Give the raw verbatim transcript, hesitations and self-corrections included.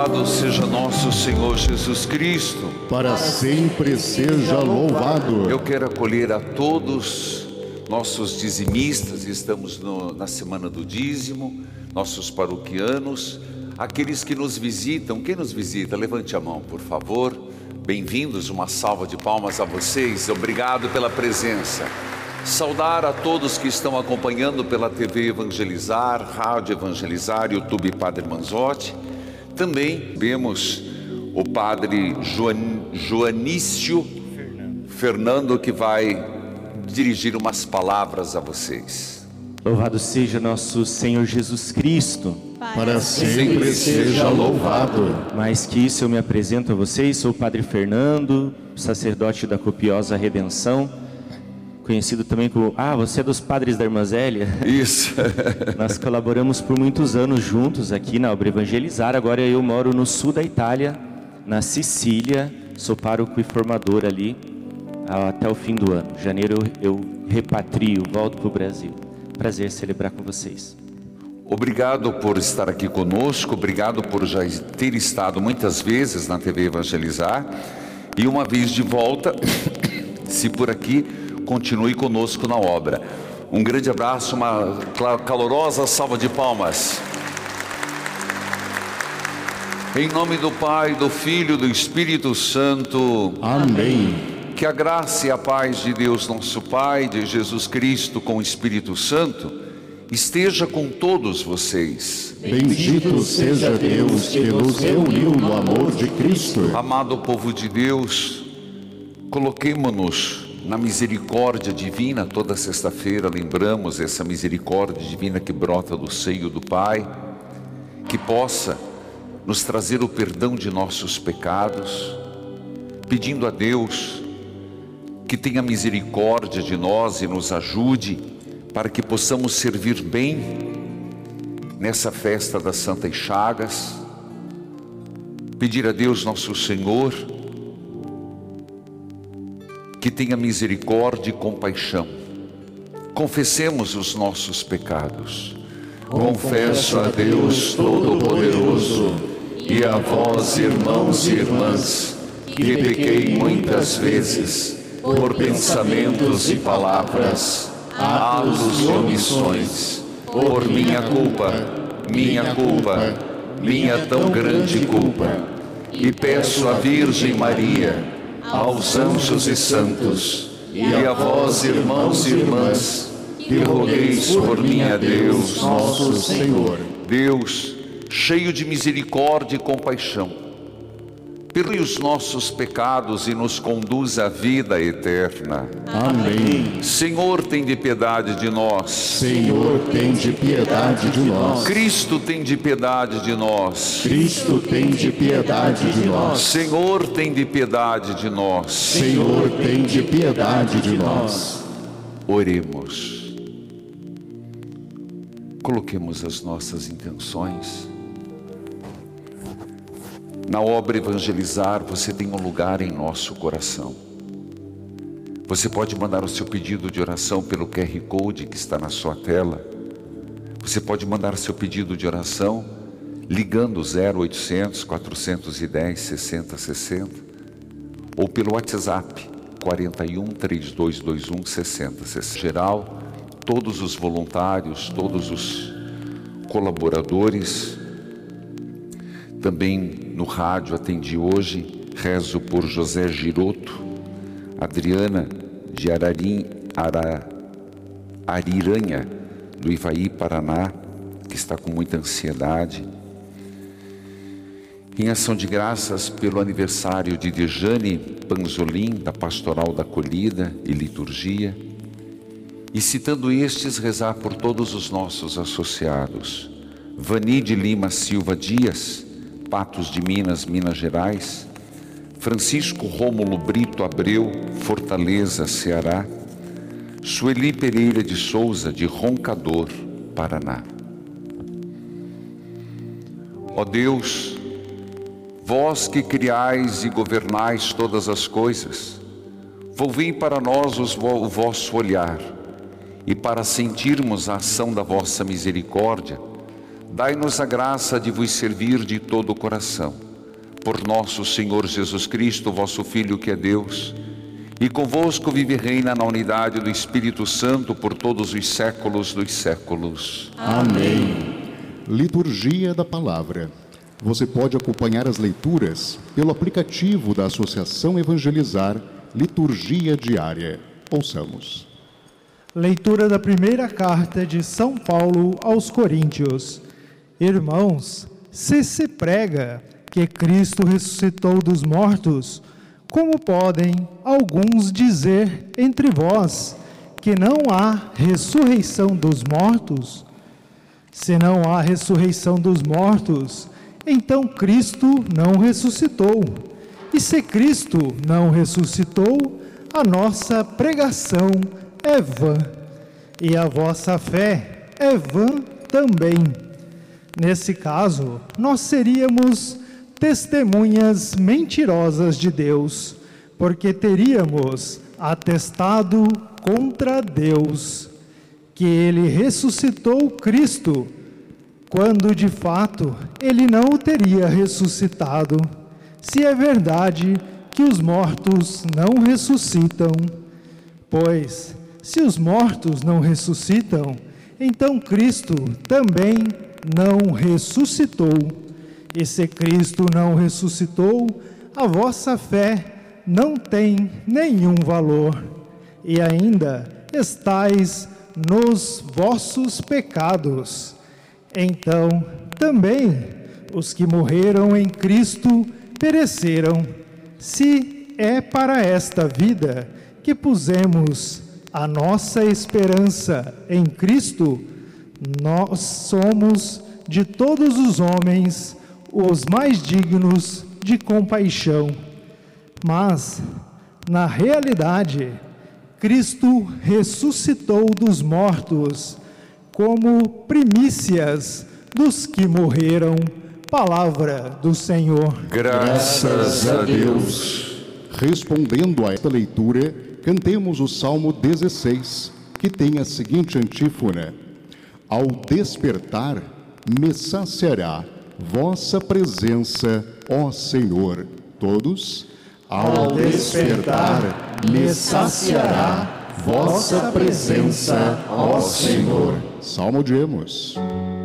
Louvado seja nosso Senhor Jesus Cristo. Para sempre seja louvado. Eu quero acolher a todos nossos dizimistas, estamos no, na semana do dízimo, nossos paroquianos, aqueles que nos visitam. Quem nos visita? Levante a mão, por favor. Bem-vindos, uma salva de palmas a vocês, obrigado pela presença. Saudar a todos que estão acompanhando pela T V Evangelizar, Rádio Evangelizar, YouTube Padre Manzotti. Também vemos o Padre Joan, Joanício Fernando. Fernando, que vai dirigir umas palavras a vocês. Louvado seja nosso Senhor Jesus Cristo. Para sempre seja louvado. Mais que isso, eu me apresento a vocês, sou o Padre Fernando, sacerdote da Copiosa Redenção, conhecido também como... Ah, você é dos Padres da Irmã Zélia? Isso. Nós colaboramos por muitos anos juntos aqui na obra Evangelizar. Agora eu moro no sul da Itália, na Sicília. Sou pároco e formador ali até o fim do ano. Em janeiro eu, eu repatrio, volto para o Brasil. Prazer celebrar com vocês. Obrigado por estar aqui conosco, obrigado por já ter estado muitas vezes na T V Evangelizar. E uma vez de volta, se por aqui, continue conosco na obra. Um grande abraço, uma calorosa salva de palmas. Em nome do Pai, do Filho e do Espírito Santo. Amém. Que a graça e a paz de Deus nosso Pai, de Jesus Cristo com o Espírito Santo, esteja com todos vocês. Bendito seja Deus que nos reuniu no amor de Cristo. Amado povo de Deus, coloquemo-nos na misericórdia divina. Toda sexta-feira lembramos essa misericórdia divina que brota do seio do Pai, que possa nos trazer o perdão de nossos pecados, pedindo a Deus que tenha misericórdia de nós e nos ajude para que possamos servir bem nessa festa das Santas Chagas. Pedir a Deus nosso Senhor que tenha misericórdia e compaixão. Confessemos os nossos pecados. Confesso a Deus Todo-Poderoso e a vós, irmãos e irmãs, que pequei muitas vezes por pensamentos e palavras, atos e omissões, por minha culpa, minha culpa, minha tão grande culpa. E peço à Virgem Maria, aos anjos e santos, e a vós, irmãos e irmãs, que rogueis por mim a Deus nosso Senhor. Deus, cheio de misericórdia e compaixão, perdoe os nossos pecados e nos conduz à vida eterna. Amém. Senhor, tem de piedade de nós. Senhor, tem de piedade de nós. Cristo, tem de piedade de nós. Cristo, tem de piedade de nós. Senhor, tem de piedade de nós. Senhor, tem de piedade de nós. Oremos. Coloquemos as nossas intenções. Na obra Evangelizar, você tem um lugar em nosso coração. Você pode mandar o seu pedido de oração pelo Q R Code que está na sua tela. Você pode mandar o seu pedido de oração ligando zero oitocentos, quatrocentos e dez, sessenta sessenta ou pelo WhatsApp quarenta e um, trinta e dois vinte e um, sessenta sessenta. Em geral, todos os voluntários, todos os colaboradores. Também no rádio atendi hoje, rezo por José Giroto, Adriana de Ararim, Ara, Ariranha, do Ivaí, Paraná, que está com muita ansiedade. Em ação de graças pelo aniversário de Dejane Panzolin, da Pastoral da Acolhida e Liturgia. E citando estes, rezar por todos os nossos associados. Vani de Lima Silva Dias, Patos de Minas, Minas Gerais. Francisco Rômulo Brito Abreu, Fortaleza, Ceará. Sueli Pereira de Souza, de Roncador, Paraná. Ó Deus, vós que criais e governais todas as coisas, volvei para nós os vo- o vosso olhar, e para sentirmos a ação da vossa misericórdia, dai-nos a graça de vos servir de todo o coração. Por nosso Senhor Jesus Cristo, vosso Filho, que é Deus, e convosco vive e reina na unidade do Espírito Santo por todos os séculos dos séculos. Amém. Liturgia da Palavra. Você pode acompanhar as leituras pelo aplicativo da Associação Evangelizar Liturgia Diária. Ouçamos. Leitura da primeira carta de São Paulo aos Coríntios. Irmãos, se se prega que Cristo ressuscitou dos mortos, como podem alguns dizer entre vós que não há ressurreição dos mortos? Se não há ressurreição dos mortos, então Cristo não ressuscitou. E se Cristo não ressuscitou, a nossa pregação é vã, e a vossa fé é vã também. Nesse caso, nós seríamos testemunhas mentirosas de Deus, porque teríamos atestado contra Deus que Ele ressuscitou Cristo, quando de fato Ele não o teria ressuscitado, se é verdade que os mortos não ressuscitam. Pois, se os mortos não ressuscitam, então Cristo também não ressuscitou. E se Cristo não ressuscitou, a vossa fé não tem nenhum valor, e ainda estáis nos vossos pecados. Então, também os que morreram em Cristo pereceram. Se é para esta vida que pusemos a nossa esperança em Cristo, nós somos de todos os homens os mais dignos de compaixão. Mas, na realidade, Cristo ressuscitou dos mortos como primícias dos que morreram. Palavra do Senhor. Graças a Deus. Respondendo a esta leitura, cantemos o Salmo dezesseis, que tem a seguinte antífona: Ao despertar, me saciará vossa presença, ó Senhor. Todos. Ao despertar, me saciará vossa presença, ó Senhor. Salmodiemos.